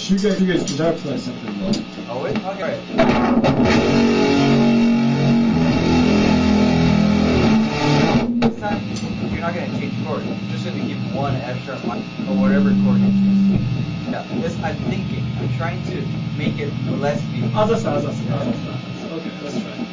Shuga's guitar plays something low. Oh, it? Okay, right. This time, you're not going to change chords. You're just going to keep one F sharp minor, or whatever chord you choose. Yeah, this I'm thinking. I'm trying to make it less be. That's fine. Okay, let's try.